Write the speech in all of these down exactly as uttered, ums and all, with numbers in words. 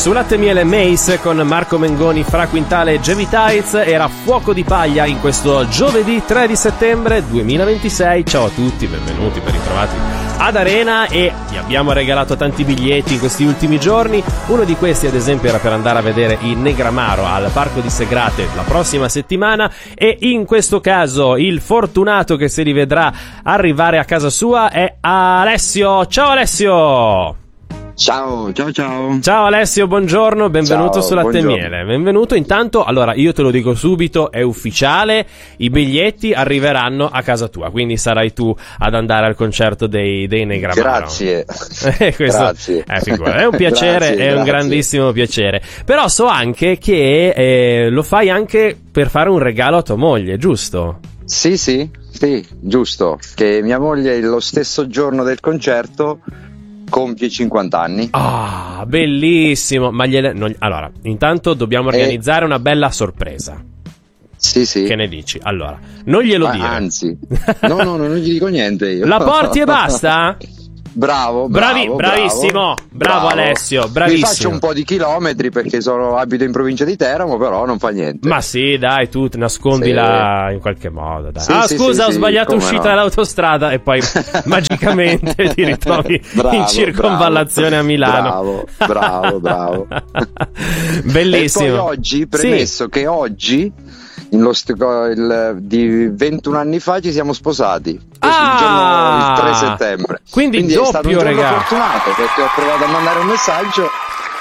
Su Latte Miele Mace con Marco Mengoni, Fra Quintale e Javi Tights era Fuoco di Paglia in questo giovedì tre di settembre duemilaventisei. Ciao a tutti, benvenuti, ben ritrovati ad Arena, e vi abbiamo regalato tanti biglietti in questi ultimi giorni. Uno di questi ad esempio era per andare a vedere i Negramaro al Parco di Segrate la prossima settimana, e in questo caso il fortunato che se li vedrà arrivare a casa sua è Alessio. Ciao Alessio! Ciao, ciao, ciao. Ciao Alessio, buongiorno, benvenuto su Latte Miele. Benvenuto. Intanto, allora, io te lo dico subito, è ufficiale, i biglietti arriveranno a casa tua, quindi sarai tu ad andare al concerto dei, dei Negramaro. Grazie. Eh, questo, grazie. Eh, figura, è un piacere, grazie, è grazie. un grandissimo piacere. Però so anche che eh, lo fai anche per fare un regalo a tua moglie, giusto? Sì, sì, sì, giusto. Che mia moglie lo stesso giorno del concerto compie cinquanta anni. Ah, bellissimo. Ma gliele, non, allora, intanto dobbiamo organizzare eh, una bella sorpresa. Sì, sì. Che ne dici? Allora, non glielo Ma, dire. Anzi, no, no, no, non gli dico niente io. La porti e basta? Bravo, bravo, Bravi, bravissimo, bravo, bravo Alessio, bravissimo. Mi faccio un po' di chilometri perché sono, abito in provincia di Teramo, però non fa niente. Ma sì, dai, tu nascondila sì. in qualche modo, dai. Sì, ah, sì, scusa, sì, ho sbagliato sì, uscita no. dall'autostrada e poi magicamente ti ritrovi bravo, in circonvallazione bravo, a Milano. Bravo, bravo, bravo. Bellissimo. E poi oggi, premesso sì. che oggi in lo st- il, di ventuno anni fa ci siamo sposati. Ah, il giorno il tre settembre. Quindi, quindi doppio è stato un giorno regalo. fortunato perché ho provato a mandare un messaggio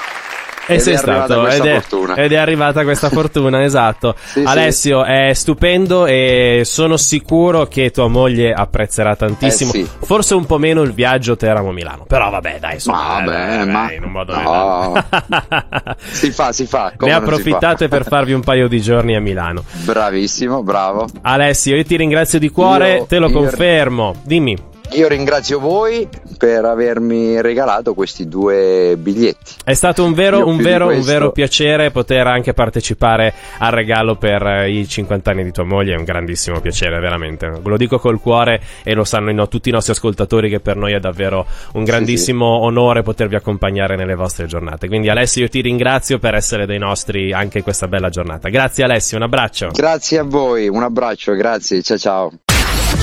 e ed sei è stato ed è, fortuna. ed è arrivata questa fortuna. Esatto. Sì, Alessio, sì. è stupendo e sono sicuro che tua moglie apprezzerà tantissimo. Eh, sì. Forse un po' meno il viaggio Teramo-Milano, però vabbè, dai, insomma, ma vabbè, dai, ma dai, in un modo no. si fa si fa ne approfittate per farvi un paio di giorni a Milano. Bravissimo, bravo Alessio, io ti ringrazio di cuore, io, te lo io... confermo. Dimmi. Io ringrazio voi per avermi regalato questi due biglietti. È stato un vero, un vero, un vero piacere poter anche partecipare al regalo per i cinquanta anni di tua moglie. È un grandissimo piacere, veramente. Lo dico col cuore e lo sanno no, tutti i nostri ascoltatori che per noi è davvero un grandissimo sì, sì. onore potervi accompagnare nelle vostre giornate. Quindi Alessio, io ti ringrazio per essere dei nostri anche in questa bella giornata. Grazie Alessio, un abbraccio. Grazie a voi, un abbraccio, grazie, ciao ciao.